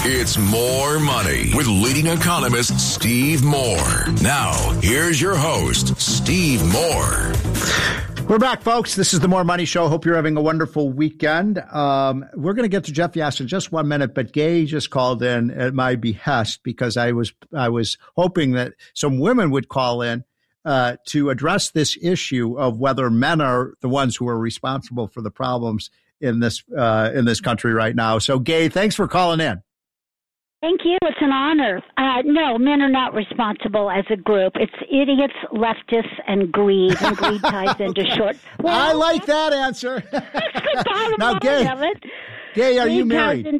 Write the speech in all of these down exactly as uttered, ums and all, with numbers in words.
It's More Money with leading economist Steve Moore. Now, here's your host, Steve Moore. We're back, folks. This is the More Money Show. Hope you're having a wonderful weekend. Um, we're going to get to Jeff Yass in just one minute, but Gay just called in at my behest because I was I was hoping that some women would call in uh, to address this issue of whether men are the ones who are responsible for the problems in this uh, in this country right now. So, Gay, thanks for calling in. Thank you. It's an honor. Uh, no, men are not responsible as a group. It's idiots, leftists, and greed. And greed ties into short. Well, I like that answer. That's the bottom now, line Gay, of it. Gay, are greed you married? In,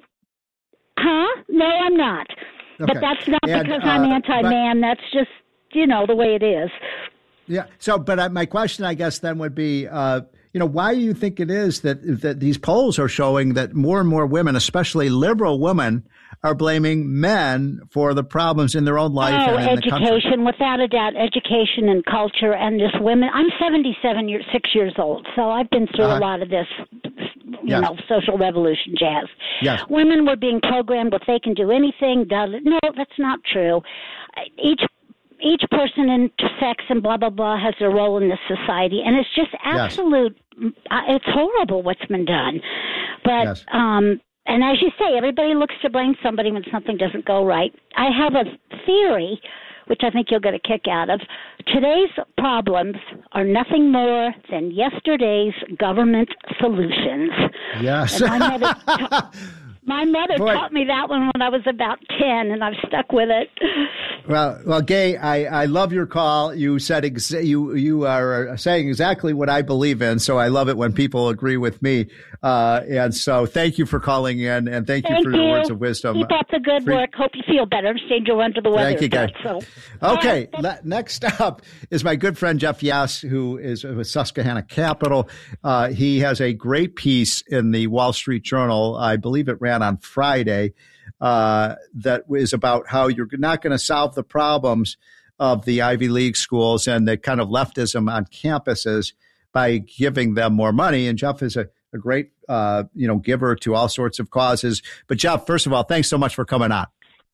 huh? No, I'm not. Okay. But that's not and, because uh, I'm anti-man. but, that's just, you know, the way it is. Yeah. So, but uh, my question, I guess, then would be, uh, you know, why do you think it is that that these polls are showing that more and more women, especially liberal women, are blaming men for the problems in their own life oh, and in education, the country? Without a doubt, education and culture and just women. I'm seventy-seven years, six years old, so I've been through uh-huh. a lot of this, you yes. know, social revolution jazz. Yes. Women were being programmed with they can do anything. No, that's not true. Each Each person in sex and blah, blah, blah has a role in this society. And it's just absolute, yes. uh, it's horrible what's been done. But, yes. um, and as you say, everybody looks to blame somebody when something doesn't go right. I have a theory, which I think you'll get a kick out of. Today's problems are nothing more than yesterday's government solutions. Yes. And my mother, ta- my mother Boy. taught me that one when I was about ten, and I've stuck with it. Well, well, Gay, I, I love your call. You said ex- you you are saying exactly what I believe in, so I love it when people agree with me. Uh, and so, thank you for calling in, and thank, thank you for you. your words of wisdom. Keep up the good Pre- work. Hope you feel better. Understand you're under the weather. Thank you, Gay. So. Okay, le- next up is my good friend Jeff Yass, who is with Susquehanna Capital. Uh, he has a great piece in the Wall Street Journal. I believe it ran on Friday. Uh, that is about how you're not going to solve the problems of the Ivy League schools and the kind of leftism on campuses by giving them more money. And Jeff is a, a great, uh, you know, giver to all sorts of causes. But Jeff, first of all, thanks so much for coming on.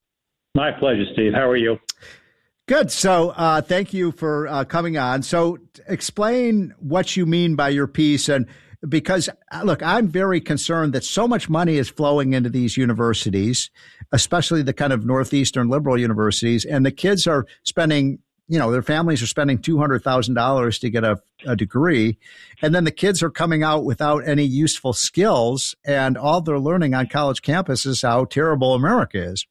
My pleasure, Steve. How are you? Good. So uh, thank you for uh, coming on. So explain what you mean by your piece. And because, look, I'm very concerned that so much money is flowing into these universities, especially the kind of Northeastern liberal universities, and the kids are spending, you know, their families are spending two hundred thousand dollars to get a, a degree, and then the kids are coming out without any useful skills, and all they're learning on college campuses is how terrible America is.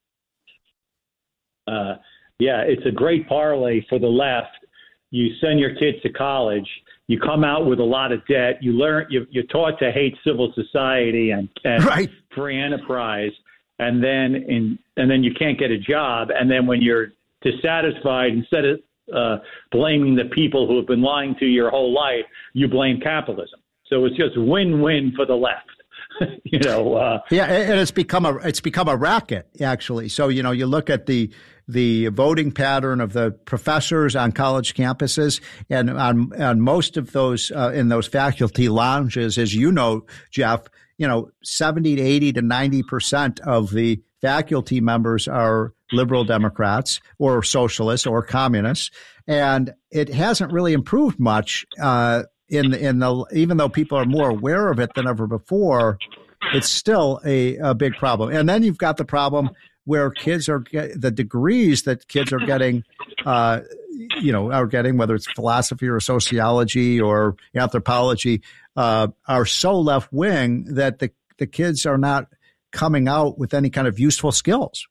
Uh, yeah, it's a great parlay for the left. You send your kids to college. You come out with a lot of debt. You learn. You, you're taught to hate civil society and, and right. free enterprise, and then in, and then you can't get a job. And then when you're dissatisfied, instead of uh, blaming the people who have been lying to you your whole life, you blame capitalism. So it's just win-win for the left. you know. Uh, yeah, and it's become a it's become a racket actually. So you know, you look at the. the voting pattern of the professors on college campuses, and on, on most of those uh, in those faculty lounges, as you know, Jeff, you know, seventy to eighty to ninety percent of the faculty members are liberal Democrats or socialists or communists, and it hasn't really improved much. Uh, in in the even though people are more aware of it than ever before, it's still a, a big problem. And then you've got the problem where kids are get, the degrees that kids are getting, uh, you know, are getting, whether it's philosophy or sociology or anthropology, uh, are so left wing that the, the kids are not coming out with any kind of useful skills.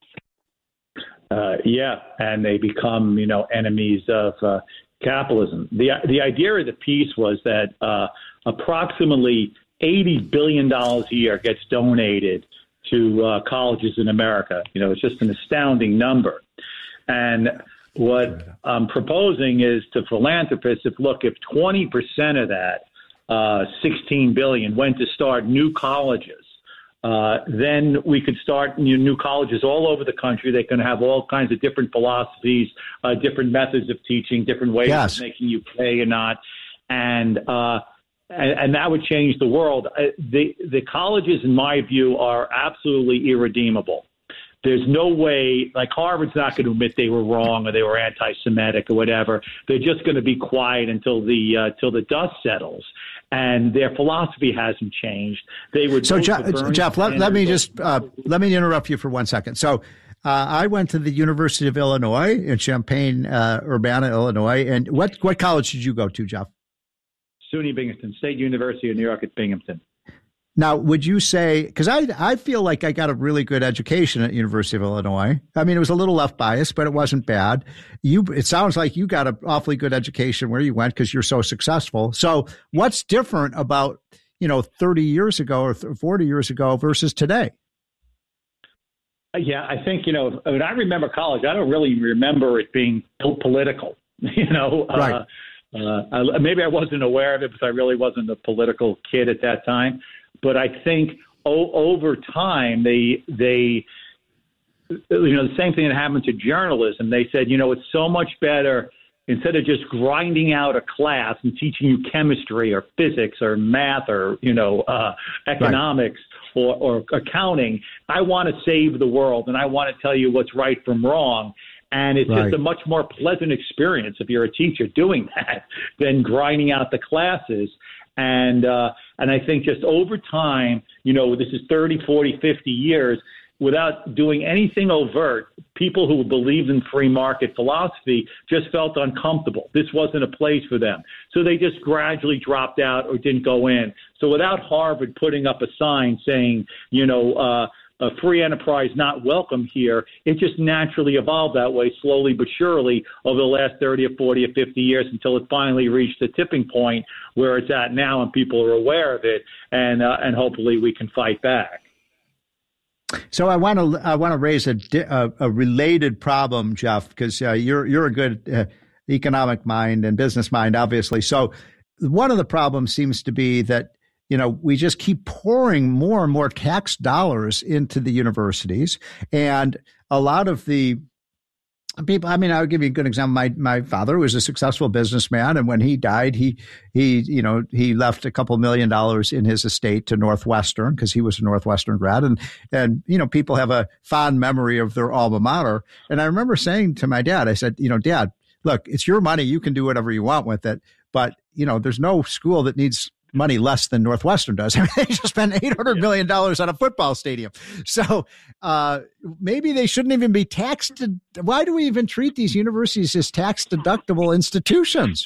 Uh, yeah, and they become, you know, enemies of uh, capitalism. The the idea of the piece was that uh, approximately eighty billion dollars a year gets donated to uh, colleges in America. You know, it's just an astounding number. And what I'm proposing is to philanthropists, if look, if twenty percent of that, uh, sixteen billion dollars went to start new colleges, uh, then we could start new, new colleges all over the country. They can have all kinds of different philosophies, uh, different methods of teaching, different ways yes. of making you pay or not. And, uh, And, and that would change the world. Uh, the the colleges, in my view, are absolutely irredeemable. there's no way, like Harvard's not going to admit they were wrong or they were anti-Semitic or whatever. They're just going to be quiet until the uh, till the dust settles. And their philosophy hasn't changed. They would so Jeff, Jeff let, let me just uh, let me interrupt you for one second. So uh, I went to the University of Illinois in Champaign, uh, Urbana, Illinois. And what what college did you go to, Jeff? SUNY Binghamton, State University of New York at Binghamton. Now, would you say, because I I feel like I got a really good education at University of Illinois. I mean, it was a little left biased, but it wasn't bad. You, it sounds like you got an awfully good education where you went because you're so successful. So what's different about, you know, thirty years ago or forty years ago versus today? Yeah, I think, you know, when I remember college, I don't really remember it being so political, you know. Right. Uh, uh, maybe I wasn't aware of it because I really wasn't a political kid at that time. But I think o- over time, they, they, you know, the same thing that happened to journalism. They said, you know, it's so much better instead of just grinding out a class and teaching you chemistry or physics or math or, you know, uh, economics right. or, or accounting. I want to save the world and I want to tell you what's right from wrong. And it's right. just a much more pleasant experience if you're a teacher doing that than grinding out the classes. And uh, and I think just over time, you know, this is thirty, forty, fifty years, without doing anything overt, people who believed in free market philosophy just felt uncomfortable. This wasn't a place for them. So they just gradually dropped out or didn't go in. So without Harvard putting up a sign saying, you know, uh, a free enterprise not welcome here, it just naturally evolved that way, slowly but surely, over the last thirty or forty or fifty years until it finally reached the tipping point where it's at now and people are aware of it, and uh, and hopefully we can fight back. So I want to I want to raise a, a, a related problem, Jeff, because uh, you're you're a good uh, economic mind and business mind, obviously. So one of the problems seems to be that, you know, we just keep pouring more and more tax dollars into the universities, and a lot of the people, I mean, I'll give you a good example. My my father was a successful businessman, and when he died, he he you know he left a couple million dollars in his estate to Northwestern because he was a Northwestern grad, and and you know people have a fond memory of their alma mater. And I remember saying to my dad, I said, you know, Dad, look, it's your money, you can do whatever you want with it, but you know, there's no school that needs money less than Northwestern does. I mean, they just spent eight hundred million dollars on a football stadium. So uh, maybe they shouldn't even be taxed. Why do we even treat these universities as tax deductible institutions?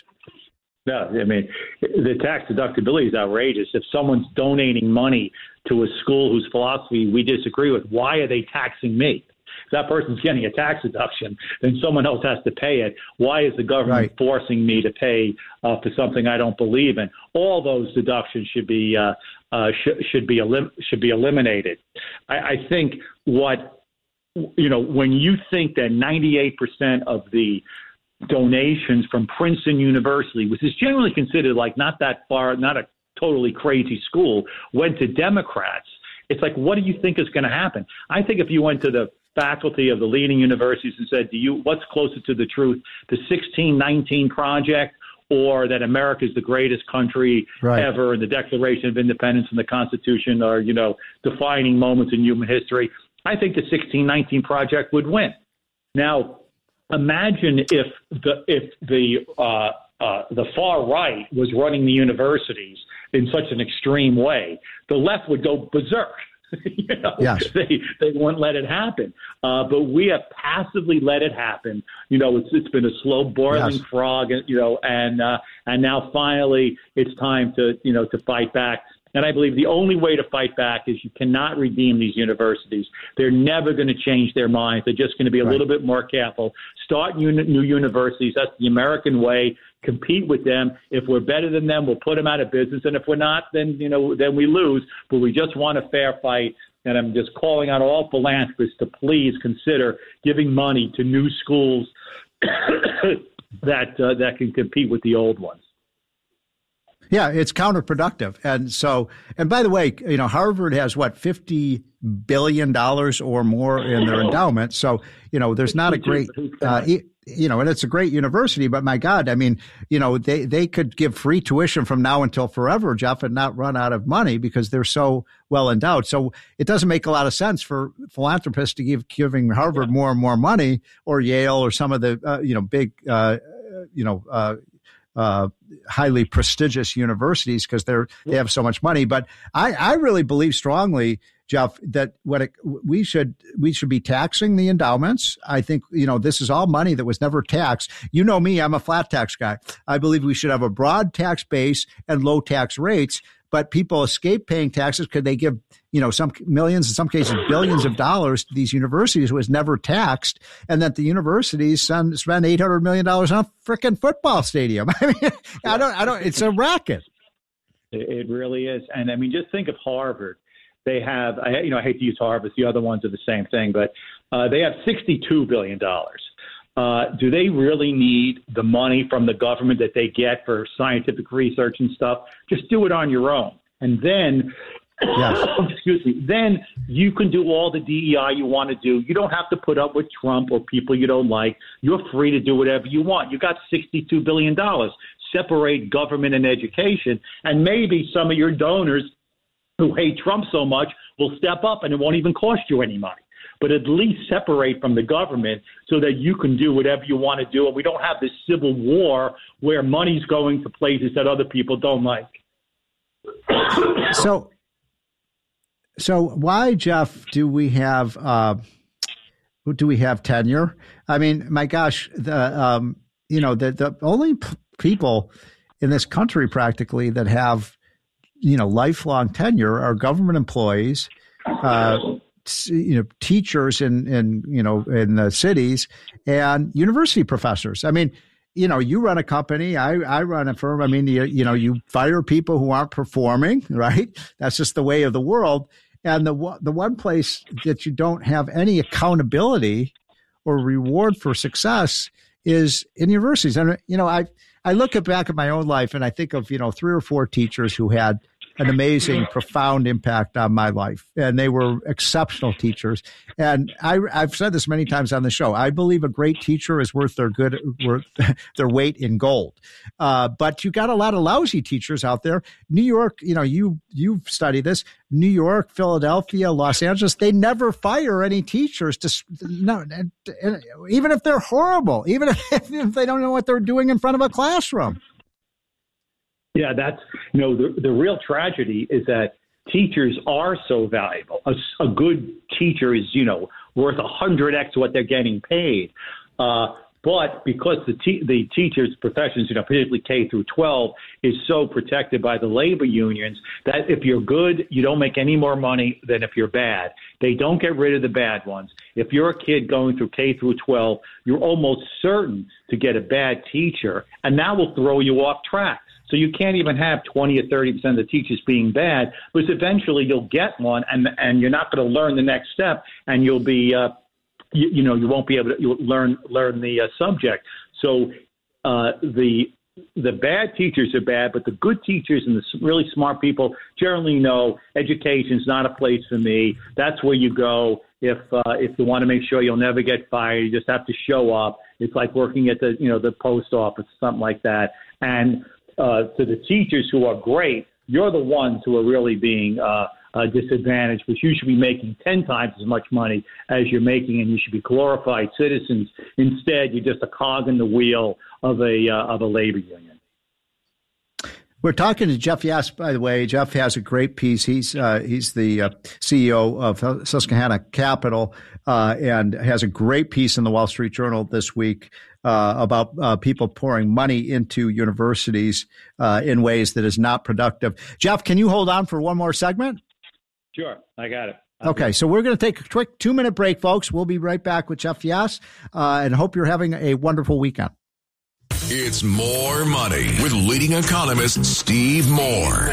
No, I mean, the tax deductibility is outrageous. If someone's donating money to a school whose philosophy we disagree with, why are they taxing me? If that person's getting a tax deduction, then someone else has to pay it. Why is the government right. forcing me to pay uh, for something I don't believe in? All those deductions should be uh, uh, sh- should be elim- should be eliminated. I, I think what you know when you think that ninety-eight percent of the donations from Princeton University, which is generally considered like not that far, not a totally crazy school, went to Democrats. It's like, what do you think is going to happen? I think if you went to the faculty of the leading universities and said, do you, what's closer to the truth, the sixteen nineteen Project or that America is the greatest country right. ever and the Declaration of Independence and the Constitution are, you know, defining moments in human history, I think the sixteen nineteen Project would win. Now, imagine if the if the uh, uh, the far right was running the universities in such an extreme way, the left would go berserk. you know, yes. they they won't let it happen. Uh, but we have passively let it happen. You know, it's it's been a slow boiling yes. frog. You know, and uh, and now finally it's time to you know to fight back. And I believe the only way to fight back is you cannot redeem these universities. They're never going to change their minds. They're just going to be a right. little bit more careful. Start uni- new universities. That's the American way. Compete with them. If we're better than them, we'll put them out of business. And if we're not, then, you know, then we lose. But we just want a fair fight. And I'm just calling out all philanthropists to please consider giving money to new schools that uh, that can compete with the old ones. Yeah, it's counterproductive. And so, and by the way, you know, Harvard has what, fifty billion dollars or more in their endowment. So, you know, there's not a great, uh, you know, and it's a great university, but my God, I mean, you know, they, they could give free tuition from now until forever, Jeff, and not run out of money because they're so well endowed. So it doesn't make a lot of sense for philanthropists to give giving Harvard more and more money, or Yale, or some of the, uh, you know, big, uh, you know, uh, uh, highly prestigious universities because they're, they have so much money. But I, I really believe strongly, Jeff, that what it, we should we should be taxing the endowments. I think, you know, this is all money that was never taxed. You know me, I'm a flat tax guy. I believe we should have a broad tax base and low tax rates, but people escape paying taxes because they give, you know, some millions, in some cases billions of dollars to these universities was never taxed, and that the universities spend eight hundred million dollars on a frickin' football stadium. I mean, I don't, I don't, it's a racket. It really is. And I mean, just think of Harvard. They have, I, you know, I hate to use Harvard. The other ones are the same thing, but uh, they have sixty-two billion dollars. Uh, do they really need the money from the government that they get for scientific research and stuff? Just do it on your own. And then, yes. excuse me, then you can do all the D E I you want to do. You don't have to put up with Trump or people you don't like. You're free to do whatever you want. You got sixty-two billion dollars. Separate government and education, and maybe some of your donors who hate Trump so much will step up and it won't even cost you any money. But at least separate from the government so that you can do whatever you want to do. And we don't have this civil war where money's going to places that other people don't like. So, so why, Jeff, do we have, uh, do we have tenure? I mean, my gosh, the, um, you know, the, the only p- people in this country practically that have, you know, lifelong tenure are government employees, uh, you know, teachers in, in, you know, in the cities, and university professors. I mean, you know, you run a company, I, I run a firm. I mean, you, you know, you fire people who aren't performing, right? That's just the way of the world. And the, the one place that you don't have any accountability or reward for success is in universities. And, you know, I, I look back at my own life and I think of, you know, three or four teachers who had an amazing, profound impact on my life. And they were exceptional teachers. And I, I've said this many times on the show. I believe a great teacher is worth their good, worth their weight in gold. Uh, but you got a lot of lousy teachers out there. New York, you know, you, you've studied this. New York, Philadelphia, Los Angeles, they never fire any teachers to, no, even if they're horrible, even if, if they don't know what they're doing in front of a classroom. Yeah, that's, you know, the, the real tragedy is that teachers are so valuable. A, a good teacher is, you know, worth one hundred x what they're getting paid. Uh, but because the te- the teachers' professions, you know, particularly K through twelve, is so protected by the labor unions that if you're good, you don't make any more money than if you're bad. They don't get rid of the bad ones. If you're a kid going through K through twelve, you're almost certain to get a bad teacher, and that will throw you off track. So you can't even have twenty or thirty percent of the teachers being bad, because eventually you'll get one, and and you're not going to learn the next step, and you'll be, uh, you, you know, you won't be able to you'll learn learn the uh, subject. So uh, the the bad teachers are bad, but the good teachers and the really smart people generally know education's not a place for me. That's where you go if uh, if you want to make sure you'll never get fired. You just have to show up. It's like working at the you know the post office, something like that, and Uh, to the teachers who are great, you're the ones who are really being uh, uh, disadvantaged, because you should be making ten times as much money as you're making, and you should be glorified citizens. Instead, you're just a cog in the wheel of a uh, of a labor union. We're talking to Jeff Yass, by the way. Jeff has a great piece. He's uh, he's the uh, C E O of Susquehanna Capital uh, and has a great piece in the Wall Street Journal this week uh, about uh, people pouring money into universities uh, in ways that is not productive. Jeff, can you hold on for one more segment? Sure, I got it. Okay, so we're going to take a quick two-minute break, folks. We'll be right back with Jeff Yass, uh, and hope you're having a wonderful weekend. It's More Money with leading economist Steve Moore.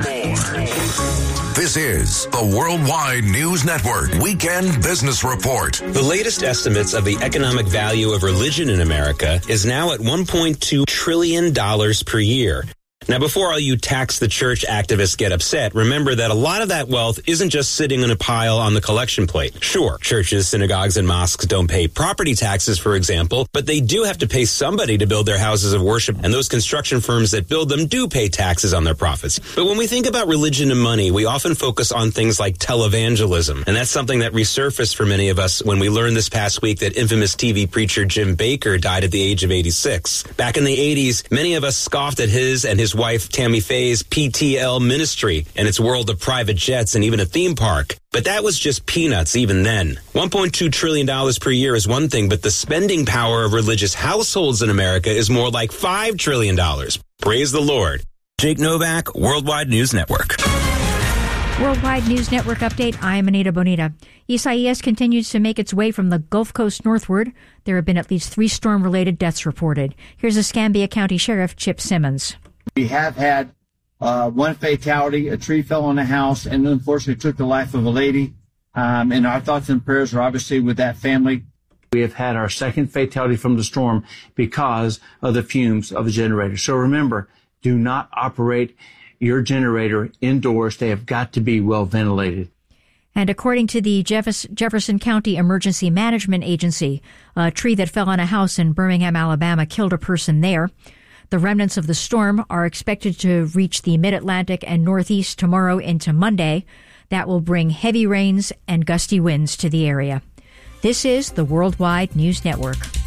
This is the Worldwide News Network Weekend Business Report. The latest estimates of the economic value of religion in America is now at one point two trillion dollars per year. Now, before all you tax the church activists get upset, remember that a lot of that wealth isn't just sitting in a pile on the collection plate. Sure, churches, synagogues, and mosques don't pay property taxes, for example, but they do have to pay somebody to build their houses of worship, and those construction firms that build them do pay taxes on their profits. But when we think about religion and money, we often focus on things like televangelism, and that's something that resurfaced for many of us when we learned this past week that infamous T V preacher Jim Bakker died at the age of eighty-six. Back in the eighties, many of us scoffed at his and his wife Tammy Faye's P T L ministry and its world of private jets and even a theme park. But that was just peanuts even then. one point two trillion dollars per year is one thing, but the spending power of religious households in America is more like five trillion dollars. Praise the Lord. Jake Novak, Worldwide News Network. Worldwide News Network update. I am Anita Bonita. Isaias continues to make its way from the Gulf Coast northward. There have been at least three storm-related deaths reported. Here's Escambia County Sheriff Chip Simmons. We have had uh, one fatality. A tree fell on a house and unfortunately took the life of a lady. Um, and our thoughts and prayers are obviously with that family. We have had our second fatality from the storm because of the fumes of the generator. So remember, do not operate your generator indoors. They have got to be well ventilated. And according to the Jefferson County Emergency Management Agency, a tree that fell on a house in Birmingham, Alabama, killed a person there. The remnants of the storm are expected to reach the mid-Atlantic and Northeast tomorrow into Monday. That will bring heavy rains and gusty winds to the area. This is the Worldwide News Network.